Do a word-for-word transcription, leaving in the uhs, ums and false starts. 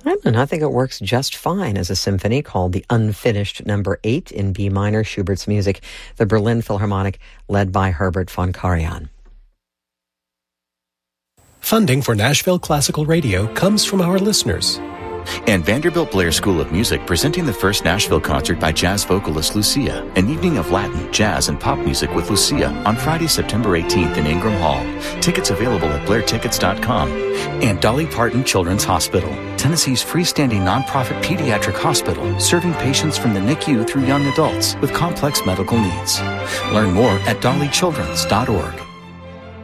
I don't know. I think it works just fine as a symphony called the Unfinished Number Eight in B minor, Schubert's music, the Berlin Philharmonic, led by Herbert von Karajan. Funding for Nashville Classical Radio comes from our listeners. And Vanderbilt Blair School of Music presenting the first Nashville concert by jazz vocalist Lucia, an evening of Latin, jazz, and pop music with Lucia on Friday, September eighteenth in Ingram Hall. Tickets available at blair tickets dot com. And Dolly Parton Children's Hospital, Tennessee's freestanding nonprofit pediatric hospital serving patients from the N I C U through young adults with complex medical needs. Learn more at dolly childrens dot org.